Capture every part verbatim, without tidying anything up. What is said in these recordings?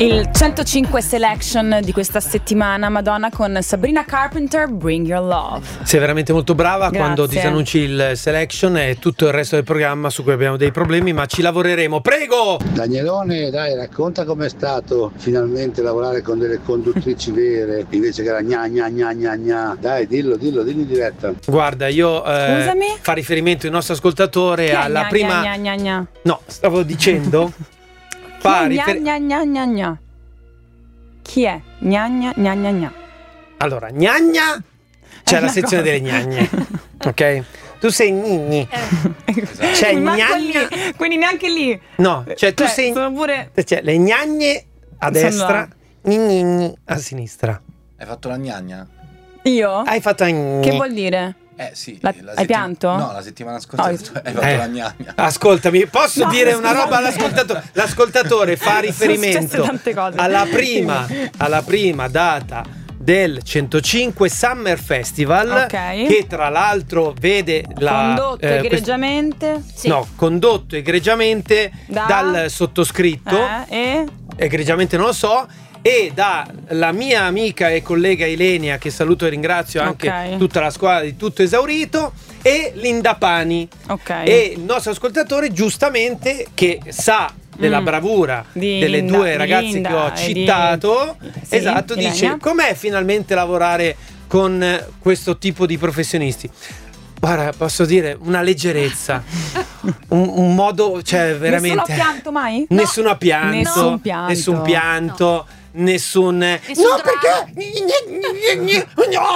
Il centocinque Selection di questa settimana, Madonna con Sabrina Carpenter, Bring Your Love. Sei veramente molto brava. Grazie. Quando disannunci il Selection e tutto il resto del programma su cui abbiamo dei problemi, ma ci lavoreremo. Prego! Danielone, dai, racconta com'è stato finalmente lavorare con delle conduttrici vere invece che la gna gna gna gna gna. Dai, dillo, dillo, dillo in diretta. Guarda, io eh, Scusami? fa riferimento il nostro ascoltatore Chi è alla gna, prima gna, gna, gna? No, stavo dicendo fa Chi è rifer- gna gna gna gna? Chi è? Gna gna gna gna gna. Allora, gnagna c'è È la una sezione cosa. delle gnagne. Ok? Tu sei gnigni. Eh. C'è Manco gnagna. lì, quindi neanche lì. No, cioè tu Cioè, sei sono pure... cioè, le gnagne a Sono destra, là. gni a sinistra. Hai fatto la gnagna? Io? Hai fatto gni. Che vuol dire? Eh sì. La- la hai settim- pianto? No, la settimana scorsa Oh, hai fatto- hai fatto Eh. la gnagna. Ascoltami, posso No, dire una scusate. roba all'ascoltatore? L'ascoltatore fa Sono riferimento successe tante cose. alla prima, alla prima data del centocinque Summer Festival, Ok. che tra l'altro vede la Condotto eh, quest- egregiamente. Sì. no, condotto egregiamente Da- dal sottoscritto, Eh, e? egregiamente non lo so, e dalla mia amica e collega Ilenia, che saluto e ringrazio, anche Ok. tutta la squadra di Tutto Esaurito, e Linda Pani. Ok. E il nostro ascoltatore, giustamente, che sa della Mm. bravura Di delle Linda- due di ragazze Linda che ho e di- citato, Sì, esatto, Ilenia. dice: com'è finalmente lavorare con eh, questo tipo di professionisti? Guarda, posso dire una leggerezza, un, un modo, cioè veramente. Nessuno ha pianto mai? Nessuno ha pianto, Nessun pianto. nessun pianto, nessun. Nessun no, dramma. perché?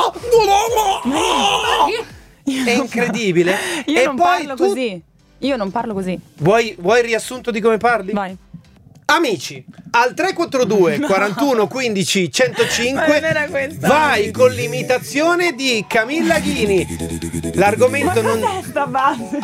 È incredibile. Io e non poi parlo tu così. Io non parlo così. Vuoi, vuoi il riassunto di come parli? Vai. Amici, al tre quattro due quarantuno quindici Ma centocinque non era questa. vai con l'imitazione di Camilla Ghini. L'argomento Ma non cos'è sta base?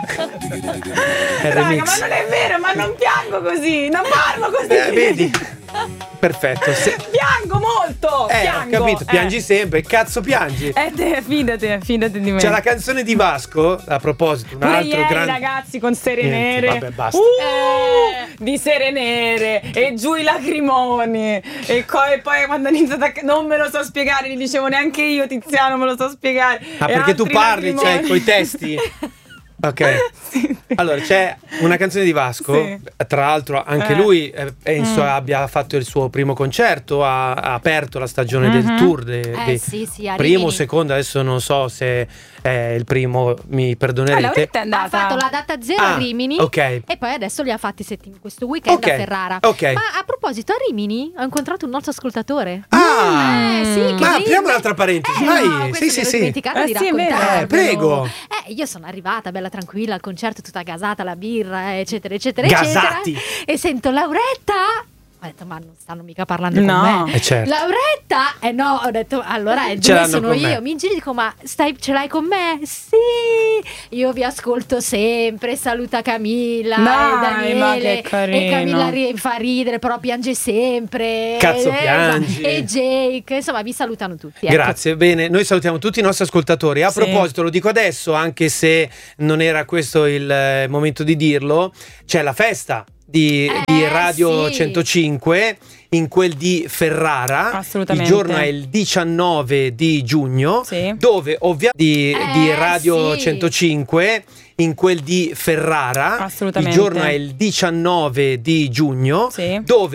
è il Raga, remix. ma non è vero, ma non piango così, non parlo così. Eh, vedi? Perfetto. Se- Piango molto. Eh, ho piango. capito, piangi Eh. sempre, cazzo piangi. Eh, te, fidate, fidate di me. C'è la canzone di Vasco, a proposito, un Pure altro ieri, grande. ragazzi, con Sere Niente, Nere. vabbè, basta. Uh, di Sere Nere e giù i lacrimoni. E, co- e poi quando ha iniziato a. Non me lo so spiegare, li dicevo neanche io, Tiziano, me lo so spiegare. Ah, E perché tu altri parli, cioè, lacrimoni. coi testi. Ok. Sì, sì. Allora, c'è una canzone di Vasco, Sì. tra l'altro anche Eh. lui eh, penso Mm. abbia fatto il suo primo concerto, ha, ha aperto la stagione del Mhm. tour, de- Eh de- sì, sì, a primo, Rimini. secondo, adesso non so se è il primo, mi Ah, la perdonerete. verità è Ha andata. fatto la data zero Ah, a Rimini ok. e poi adesso li ha fatti setti- questo weekend Ok, a Ferrara. ok. Ma a proposito, a Rimini ho incontrato un nostro ascoltatore. Ah, Eh, sì, che ma lì- apriamo un'altra parentesi, Eh, vai. no, questo Sì, mi sì, ero sì. dimenticata Eh, di sì, è vero. raccontarvelo. Eh, prego. Eh, io sono arrivata bella tranquilla al concerto, tutta gasata, la birra, eccetera, eccetera, Gasati. eccetera. E sento Lauretta. Ho detto, ma non stanno mica parlando No. con me. Eh, certo. Lauretta? Eh no, ho detto, allora eh, Ce dove l'hanno sono con io? me. Mi giro e dico, ma stai, ce l'hai con me? Sì, io vi ascolto sempre, saluta Camilla Dai, e ma Daniele. che carino. E Camilla ri- fa ridere, però piange sempre. Cazzo, Eh, piangi. E Jake, insomma, vi salutano tutti. ecco. Grazie, bene, noi salutiamo tutti i nostri ascoltatori. A Sì. proposito, lo dico adesso, anche se non era questo il eh, momento di dirlo, c'è la festa di, Eh, di Radio sì. centocinque in quel di Ferrara. Assolutamente. Il giorno è il diciannove di giugno, Sì. dove ovviamente di, Eh, di Radio sì. centocinque in quel di Ferrara. Assolutamente. Il giorno è il diciannove di giugno, Sì. dove